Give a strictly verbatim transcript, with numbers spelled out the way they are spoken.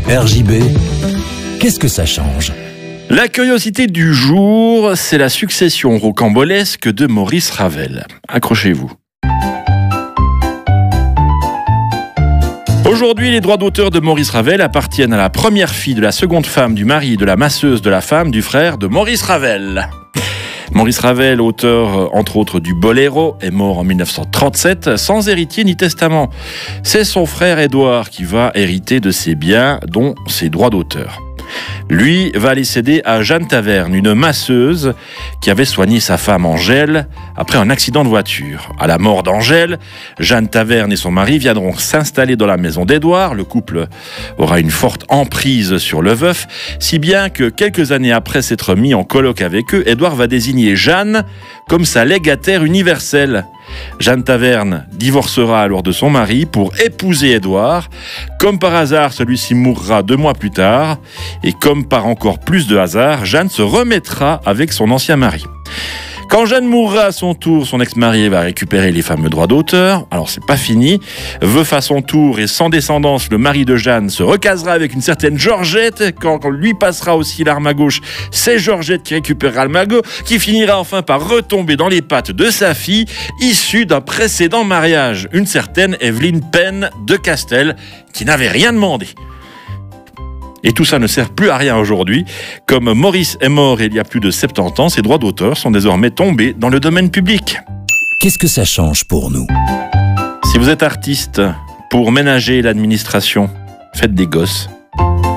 R J B, qu'est-ce que ça change ? La curiosité du jour, c'est la succession rocambolesque de Maurice Ravel. Accrochez-vous. Aujourd'hui, les droits d'auteur de Maurice Ravel appartiennent à la première fille de la seconde femme du mari de la masseuse de la femme du frère de Maurice Ravel. Maurice Ravel, auteur entre autres du Boléro, est mort en mille neuf cent trente-sept sans héritier ni testament. C'est son frère Édouard qui va hériter de ses biens, dont ses droits d'auteur. Lui va les céder à Jeanne Taverne, une masseuse qui avait soigné sa femme Angèle après un accident de voiture. À la mort d'Angèle, Jeanne Taverne et son mari viendront s'installer dans la maison d'Édouard. Le couple aura une forte emprise sur le veuf, si bien que quelques années après s'être mis en colloque avec eux, Édouard va désigner Jeanne comme sa légataire universelle. Jeanne Taverne divorcera alors de son mari pour épouser Édouard. Comme par hasard, celui-ci mourra deux mois plus tard. Et comme par encore plus de hasard, Jeanne se remettra avec son ancien mari. Quand Jeanne mourra à son tour, son ex-mari va récupérer les fameux droits d'auteur. Alors c'est pas fini. Veuf à son tour et sans descendance, le mari de Jeanne se recasera avec une certaine Georgette. Quand, quand lui passera aussi l'arme à gauche, c'est Georgette qui récupérera le magot, qui finira enfin par retomber dans les pattes de sa fille, issue d'un précédent mariage. Une certaine Evelyne Penn de Castel, qui n'avait rien demandé. Et tout ça ne sert plus à rien aujourd'hui. Comme Maurice est mort il y a plus de soixante-dix ans, ses droits d'auteur sont désormais tombés dans le domaine public. Qu'est-ce que ça change pour nous ? Si vous êtes artiste, pour ménager l'administration, faites des gosses.